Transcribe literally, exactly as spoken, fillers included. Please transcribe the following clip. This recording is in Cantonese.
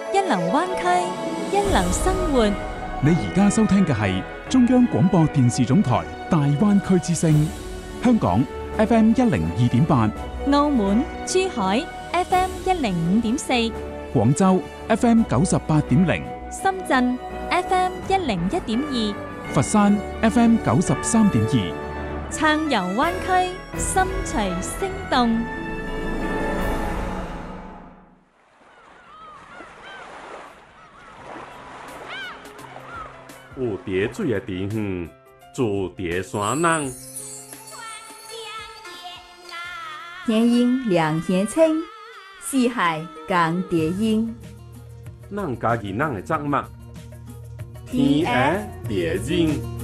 一流灣區，一流生活。 你而家收聽嘅係中央廣播電視總台大灣區之聲，香港 F M 一零二點八， 澳門、珠海 F M 一零五點四， 廣州 F M 九十八點零， 深圳 F M 一零一點二， 佛山 F M 九十三點二， 暢遊灣區，心隨聲動。 有蝶水的地方，住蝶山人。 天阴凉天清，四海共蝶音。 咱家己咱的作物，天涯蝶音。